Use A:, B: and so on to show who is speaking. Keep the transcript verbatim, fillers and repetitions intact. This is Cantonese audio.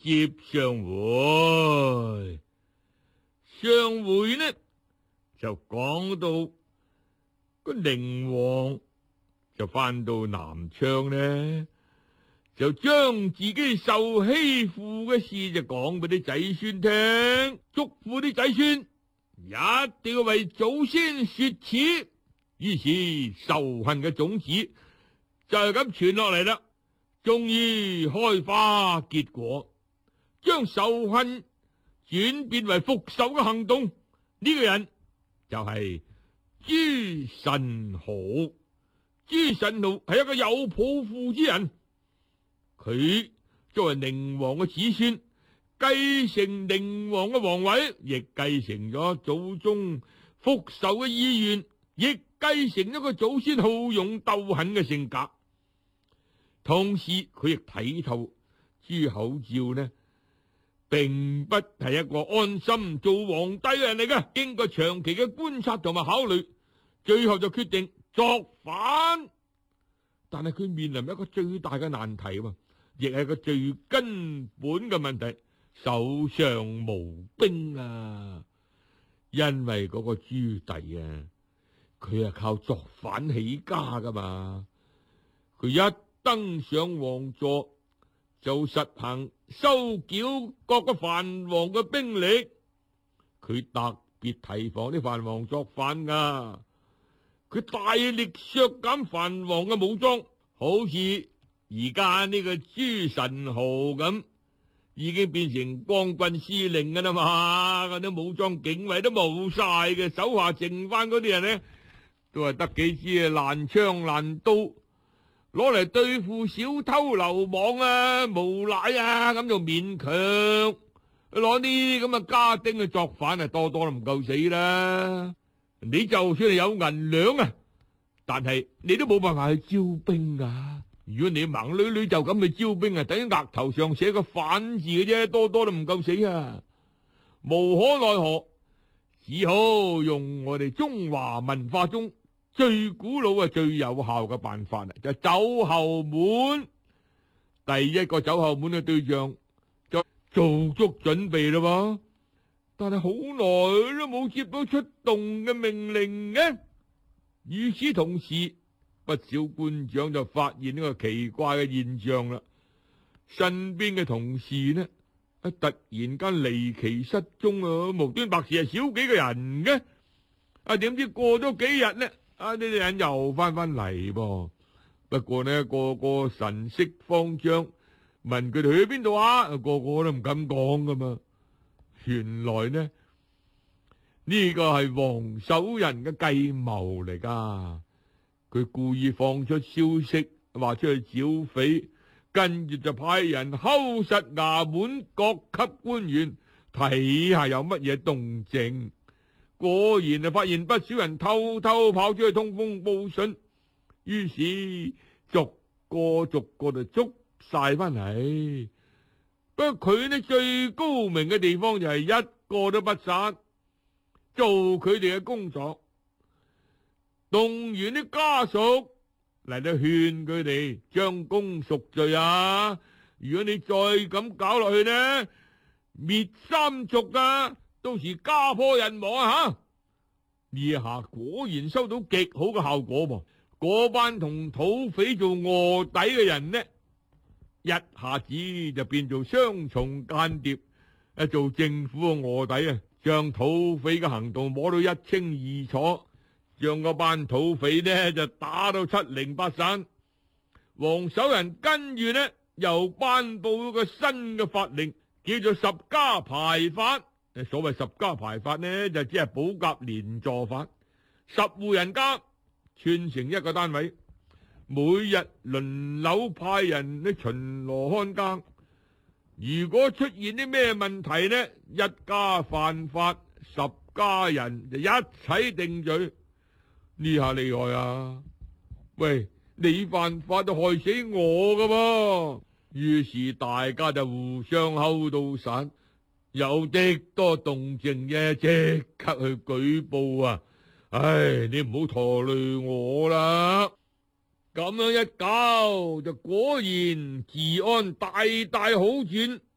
A: 接上回。上回呢就講到個寧王就翻到南昌呢，就將自己受欺負嘅事就講俾啲仔孫聽，囑咐啲仔孫一定要為祖先雪恥。於是仇恨嘅種子就係咁傳落嚟啦，終於開花結果，將仇恨轉變為復仇嘅行動。呢、這個人就係朱宸濠。朱宸濠係一個有抱負之人，佢作為寧王嘅子孫，繼承寧王嘅皇位，亦繼承咗祖宗復仇嘅意願，亦繼承咗個祖先好勇鬥狠嘅性格。同時佢亦睇透朱口照呢，並不係一個安心做皇帝嘅人嚟嘅。經過長期嘅觀察同埋考慮，最後就決定作反。但係佢面臨一個最大嘅難題喎，亦係個最根本嘅問題，手上無兵啊！因為嗰個朱棣啊，佢係靠作反起家噶嘛，佢一登上皇座就實行收繳各個藩王嘅兵力，佢特別提防啲藩王作反噶，佢大力削減藩王嘅武裝，好似而家呢個朱宸濠咁，已經變成光棍司令噶啦嘛，嗰啲武裝警衛都冇晒嘅，手下剩翻嗰啲人呢，都係得幾支爛槍爛刀，攞嚟對付小偷流氓啊、無賴啊，咁就勉強攞啲咁嘅家丁去作反啊，多多都唔夠死啦。你就算係有銀兩啊，但係你都冇辦法去招兵啊。如果你盲捋捋就咁去招兵啊，等於額頭上寫個反字嘅啫，多多都唔夠死啊。無可奈何，只好用我哋中華文化中最古老啊、最有效嘅辦法啦，就走後門。第一個走後門嘅對象就做足準備啦，但係好耐都冇接到出動嘅命令嘅。與此同時，不少官長就發現呢個奇怪嘅現象啦，身邊嘅同事呢，啊突然間離奇失蹤啊，無端白事係少幾個人嘅。啊點知過咗幾日呢，啊呢啲人又翻翻嚟噃。不過呢，個個神色慌張，問佢哋去邊度啊，個個都唔敢講噶嘛。原來呢，呢個係王守仁嘅計謀嚟噶。佢故意放出消息，話出去剿匪，跟住就派人睺實衙門各級官員，睇下有乜嘢動靜。果然就發現不少人偷偷跑出去通風報信，於是逐個逐個就捉晒翻嚟。不過佢呢，最高明嘅地方就係一個都不殺，做佢哋嘅工作，動員啲家屬嚟到勸佢哋將功贖罪啊！如果你再咁搞落去呢，滅三族啊，到時家破人亡啊！吓，呢一下果然收到極好嘅效果噃。嗰班同土匪做臥底嘅人呢，一下子就變做雙重間諜，一做政府嘅臥底啊，將土匪嘅行動摸到一清二楚。將嗰班土匪呢就打到七零八散。王守仁跟住呢又頒布個新嘅法令，叫做十家排法。所謂十家排法呢，就只係保甲連坐法，十戶人家串成一個單位，每日輪流派人去巡邏看更。如果出現啲咩問題呢，一家犯法，十家人就一齊定罪。呢下厲害啊！喂，你犯法都害死我噶噃。於是大家就互相毆到散，有啲多動靜嘅即刻去舉報啊！唉，你唔好拖累我啦。咁樣一搞就果然治安大大好轉，